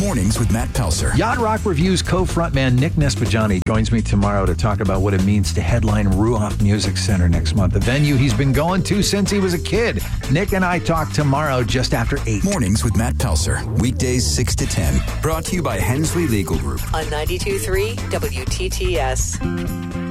Mornings with Matt Pelser. Yacht Rock Review's co-frontman Nick Nespajani joins me tomorrow to talk about what it means to headline Ruoff Music Center next month, the venue he's been going to since he was a kid. Nick and I talk tomorrow just after 8. Mornings with Matt Pelser. Weekdays 6 to 10. Brought to you by Hensley Legal Group. On 92.3 WTTS.